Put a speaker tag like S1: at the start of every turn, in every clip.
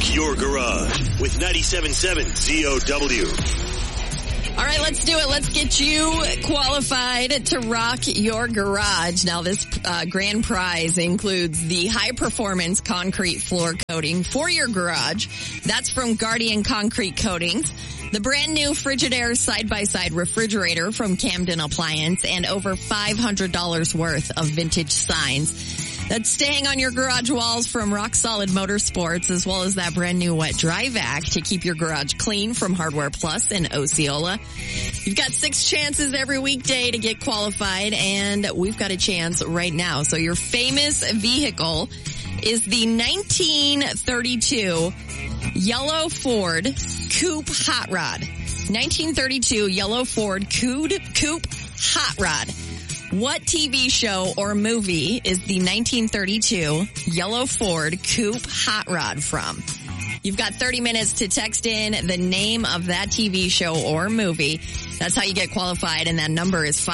S1: your garage with 97.7 ZOW.
S2: All right, let's do it. Let's get you qualified to rock your garage. Now, this grand prize includes the high-performance concrete floor coating for your garage. That's from Guardian Concrete Coatings. The brand new Frigidaire side-by-side refrigerator from Camden Appliance, and over $500 worth of vintage signs. That's staying on your garage walls from Rock Solid Motorsports, as well as that brand new wet dry vac to keep your garage clean from Hardware Plus and Osceola. You've got 6 chances every weekday to get qualified, and we've got a chance right now. So your famous vehicle is the 1932 yellow Ford Coupe Hot Rod. 1932 yellow Ford Coupe Hot Rod. What TV show or movie is the 1932 yellow Ford Coupe Hot Rod from? You've got 30 minutes to text in the name of that TV show or movie. That's how you get qualified, and that number is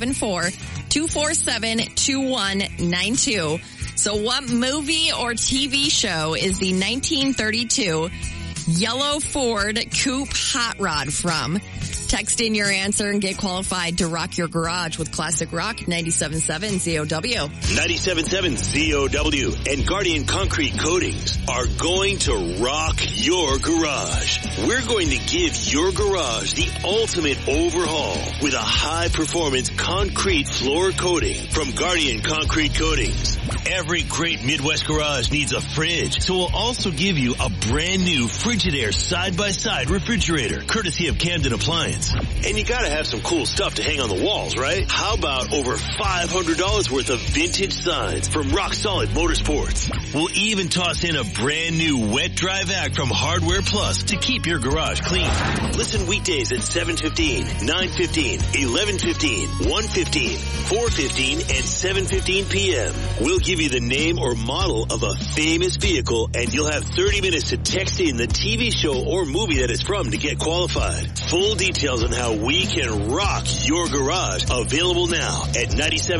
S2: 574-247-2192. So what movie or TV show is the 1932 yellow Ford Coupe Hot Rod from? Text in your answer and get qualified to rock your garage with Classic Rock 97.7 ZOW.
S1: 97.7 ZOW and Guardian Concrete Coatings are going to rock your garage. We're going to give your garage the ultimate overhaul with a high-performance concrete floor coating from Guardian Concrete Coatings. Every great Midwest garage needs a fridge, so we'll also give you a brand new Frigidaire side-by-side refrigerator, courtesy of Camden Appliance. And you gotta have some cool stuff to hang on the walls, right? How about over $500 worth of vintage signs from Rock Solid Motorsports? We'll even toss in a brand new wet dry vac from Hardware Plus to keep your garage clean. Listen weekdays at 7:15, 9:15, 11:15, 1:15, 4:15, and 7:15 p.m. We'll give you the name or model of a famous vehicle, and you'll have 30 minutes to text in the TV show or movie that it's from to get qualified. Full details on how we can rock your garage available now at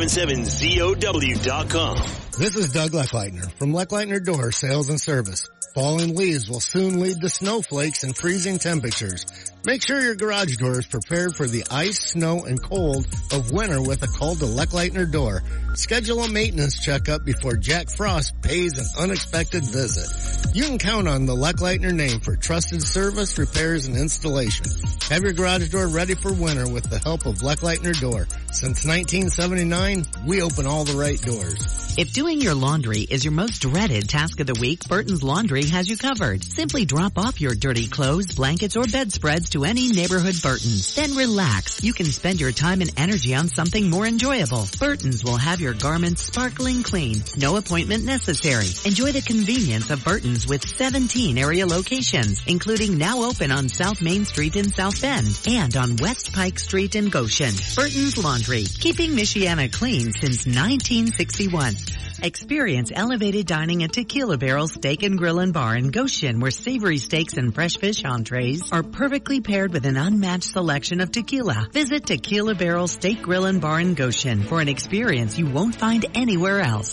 S1: 977ZOW.com.
S3: This is Doug Lechleitner from Lechleitner Door Sales and Service. Falling leaves will soon lead to snowflakes and freezing temperatures. Make sure your garage door is prepared for the ice, snow, and cold of winter with a call to Lechleitner Door. Schedule a maintenance checkup before Jack Frost pays an unexpected visit. You can count on the Lechleitner name for trusted service, repairs, and installation. Have your garage door ready for winter with the help of Lechleitner Door. Since 1979, we open all the right doors.
S4: If doing your laundry is your most dreaded task of the week, Burton's Laundry has you covered. Simply drop off your dirty clothes, blankets, or bedspreads to any neighborhood Burton's. Then relax. You can spend your time and energy on something more enjoyable. Burton's will have your garments sparkling clean. No appointment necessary. Enjoy the convenience of Burton's with 17 area locations, including now open on South Main Street in South Bend and on West Pike Street in Goshen. Burton's Laundry, keeping Michiana clean since 1961. Experience elevated dining at Tequila Barrel Steak and Grill and Bar in Goshen, where savory steaks and fresh fish entrees are perfectly paired with an unmatched selection of tequila. Visit Tequila Barrel Steak Grill and Bar in Goshen for an experience you won't find anywhere else.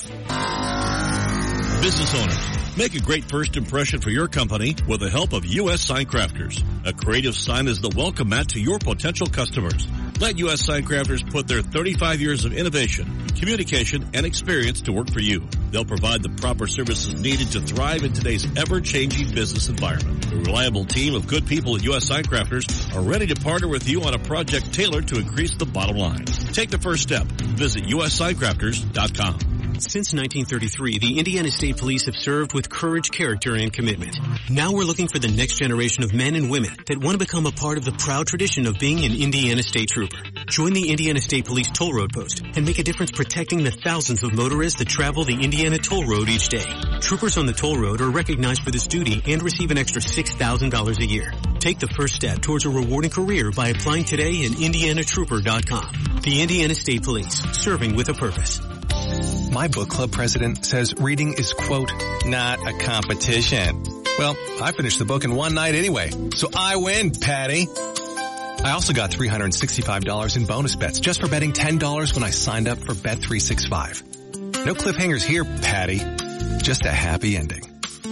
S5: Business owners, make a great first impression for your company with the help of U.S. Sign Crafters. A creative sign is the welcome mat to your potential customers. Let U.S. Sign Crafters put their 35 years of innovation, communication, and experience to work for you. They'll provide the proper services needed to thrive in today's ever-changing business environment. A reliable team of good people at U.S. Sign Crafters are ready to partner with you on a project tailored to increase the bottom line. Take the first step. Visit USSignCrafters.com.
S6: Since 1933, the Indiana State Police have served with courage, character, and commitment. Now we're looking for the next generation of men and women that want to become a part of the proud tradition of being an Indiana State Trooper. Join the Indiana State Police Toll Road Post and make a difference protecting the thousands of motorists that travel the Indiana Toll Road each day. Troopers on the toll road are recognized for this duty and receive an extra $6,000 a year. Take the first step towards a rewarding career by applying today at IndianaTrooper.com. The Indiana State Police, serving with a purpose.
S7: My book club president says reading is, quote, not a competition. Well, I finished the book in one night anyway, so I win, Patty. I also got $365 in bonus bets just for betting $10 when I signed up for Bet365. No cliffhangers here, Patty. Just a happy ending.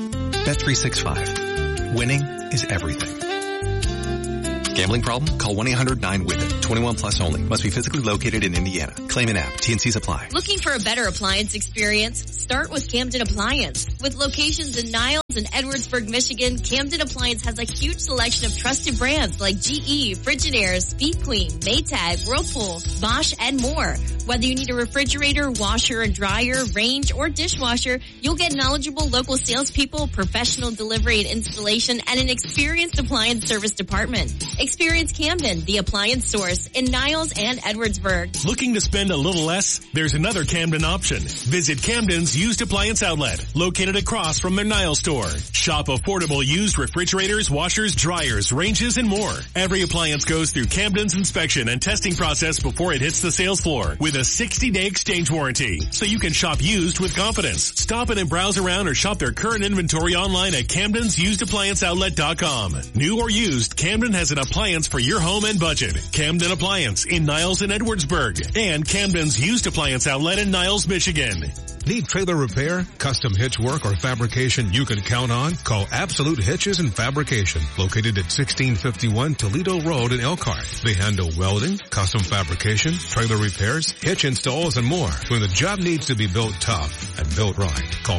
S7: Bet365. Winning is everything. Gambling problem? Call 1-800-9-WITH-IT. 21 plus only. Must be physically located in Indiana. Claim an app. T&Cs apply.
S8: Looking for a better appliance experience? Start with Camden Appliance. With locations in Niles and Edwardsburg, Michigan, Camden Appliance has a huge selection of trusted brands like GE, Frigidaire, Speed Queen, Maytag, Whirlpool, Bosch, and more. Whether you need a refrigerator, washer, and dryer, range, or dishwasher, you'll get knowledgeable local salespeople, professional delivery and installation, and an experienced appliance service department. Experience Camden, the appliance source, in Niles and Edwardsburg.
S9: Looking to spend a little less? There's another Camden option. Visit Camden's Used Appliance Outlet, located across from their Niles store. Shop affordable used refrigerators, washers, dryers, ranges, and more. Every appliance goes through Camden's inspection and testing process before it hits the sales floor with a 60-day exchange warranty, so you can shop used with confidence. Stop in and browse around or shop their current inventory online at Camden'sUsedApplianceOutlet.com. New or used, Camden has an appliance for your home and budget. Camden Appliance in Niles and Edwardsburg, and Camden's Used Appliance Outlet in Niles, Michigan.
S10: Need trailer repair, custom hitch work, or fabrication you can count on? Call Absolute Hitches and Fabrication, located at 1651 Toledo Road in Elkhart. They handle welding, custom fabrication, trailer repairs, hitch installs, and more. When the job needs to be built tough and built right, call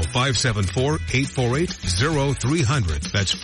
S10: 574-848-0300. That's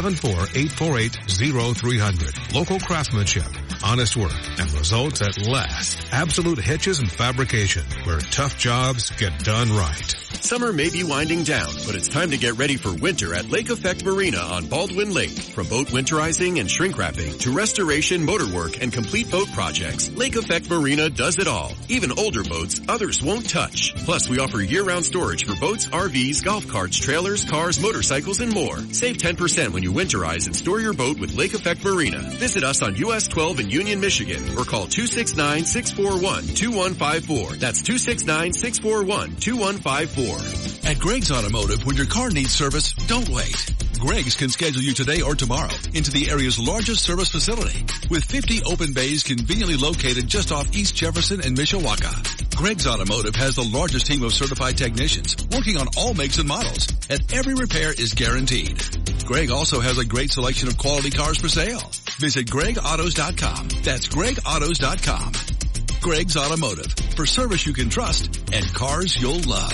S10: 574-848-0300. Local craftsmanship, honest work, and results at last. Absolute Hitches and Fabrication, where tough jobs get done right.
S11: Summer may be winding down, but it's time to get ready for winter at Lake Effect Marina on Baldwin Lake. From boat winterizing and shrink wrapping to restoration, motor work, and complete boat projects, Lake Effect Marina does it all. Even older boats others won't touch. Plus, we offer year-round storage for boats, RVs, golf carts, trailers, cars, motorcycles, and more. Save 10% when you winterize and store your boat with Lake Effect Marina. Visit us on US 12 in Union, Michigan, or call 269-641-2154. That's 269-641-2154.
S12: At Greg's Automotive, when your car needs service, don't wait. Greg's can schedule you today or tomorrow into the area's largest service facility with 50 open bays conveniently located just off East Jefferson and Mishawaka. Greg's Automotive has the largest team of certified technicians working on all makes and models, and every repair is guaranteed. Greg also has a great selection of quality cars for sale. Visit GregAutos.com. That's GregAutos.com. Greg's Automotive, for service you can trust and cars you'll love.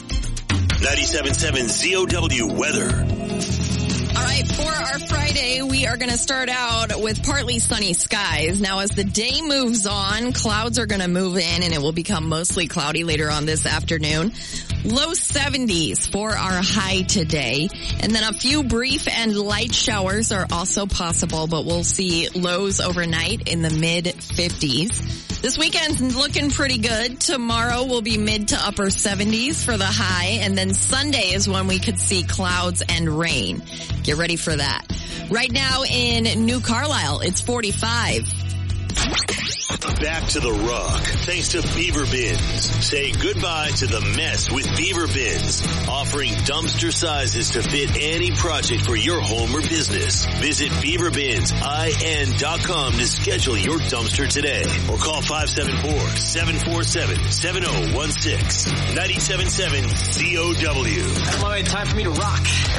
S1: 97.7 ZOW weather.
S2: All right, for our Friday, we are going to start out with partly sunny skies. Now, as the day moves on, clouds are going to move in, and it will become mostly cloudy later on this afternoon. Low 70s for our high today. And then a few brief and light showers are also possible, but we'll see lows overnight in the mid-50s. This weekend's looking pretty good. Tomorrow will be mid to upper 70s for the high, and then Sunday is when we could see clouds and rain. Get ready for that. Right now in New Carlisle, it's 45.
S1: Back to the rock, thanks to Beaver Bins. Say goodbye to the mess with Beaver Bins, offering dumpster sizes to fit any project for your home or business. Visit BeaverBinsIN.com to schedule your dumpster today, or call 574-747-7016. 97.7 ZOW.
S13: Come on, time for me to rock.